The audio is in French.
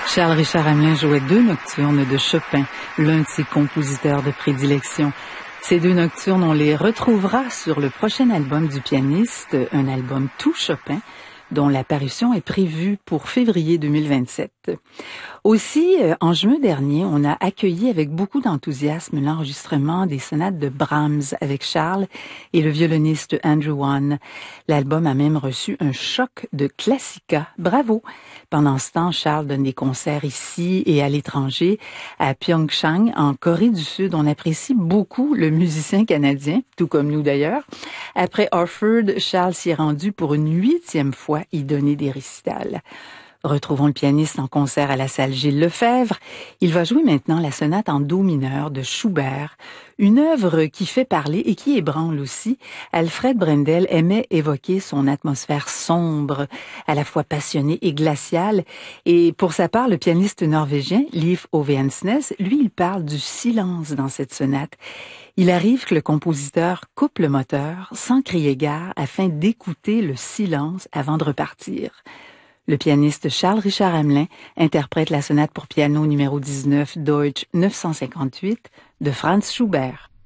Charles Richard Hamelin jouait deux nocturnes de Chopin, l'un de ses compositeurs de prédilection. Ces deux nocturnes, on les retrouvera sur le prochain album du pianiste, un album tout Chopin, dont la parution est prévue pour février 2027. Aussi, en juin dernier, on a accueilli avec beaucoup d'enthousiasme l'enregistrement des sonates de Brahms avec Charles et le violoniste Andrew Wan. L'album a même reçu un choc de Classica. Bravo! Pendant ce temps, Charles donne des concerts ici et à l'étranger. À Pyeongchang, en Corée du Sud, on apprécie beaucoup le musicien canadien, tout comme nous d'ailleurs. Après Hartford, Charles s'y est rendu pour une 8e fois y donner des récitals. Retrouvons le pianiste en concert à la salle Gilles Lefebvre. Il va jouer maintenant la sonate en do mineur de Schubert, une œuvre qui fait parler et qui ébranle aussi. Alfred Brendel aimait évoquer son atmosphère sombre, à la fois passionnée et glaciale. Et pour sa part, le pianiste norvégien Leif Ove Ansnes, lui, il parle du silence dans cette sonate. Il arrive que le compositeur coupe le moteur sans crier gare afin d'écouter le silence avant de repartir. Le pianiste Charles Richard Hamelin interprète la sonate pour piano numéro 19 Deutsch 958 de Franz Schubert.